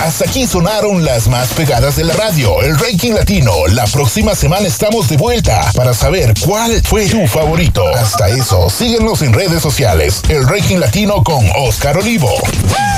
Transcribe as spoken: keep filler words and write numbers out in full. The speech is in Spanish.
Hasta aquí sonaron las más pegadas de la radio, el ranking latino. La próxima semana estamos de vuelta para saber cuál fue tu favorito. Hasta eso, síguenos en redes sociales, el ranking latino con Oscar Olivo.